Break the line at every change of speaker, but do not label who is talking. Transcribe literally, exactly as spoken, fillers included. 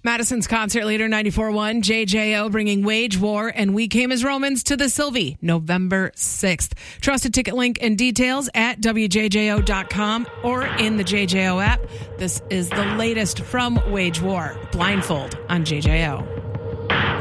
Madison's concert leader, ninety-four point one, J J O, bringing Wage War and We Came as Romans to the Sylvie, November sixth. Trusted ticket link and details at W J J O dot com or in the J J O app. This is the latest from Wage War, Blindfold on J J O.